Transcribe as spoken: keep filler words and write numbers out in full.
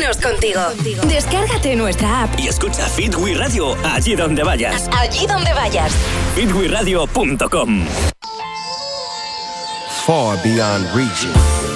menos contigo. Descárgate nuestra app y escucha Fit We Radio allí donde vayas. Allí donde vayas. fit we radio punto com. Far beyond reaching.